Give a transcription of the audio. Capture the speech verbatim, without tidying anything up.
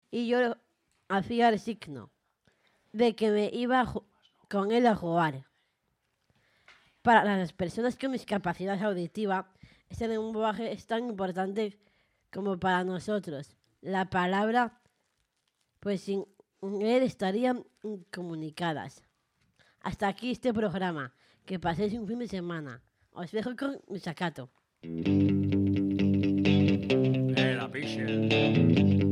y yo hacía el signo de que me iba a con él a jugar. Para las personas con discapacidad auditiva, este lenguaje es tan importante como para nosotros. La palabra, pues sin él estarían incomunicadas. Hasta aquí este programa. Que paséis un fin de semana. Os dejo con Misacato. Eh, la piche.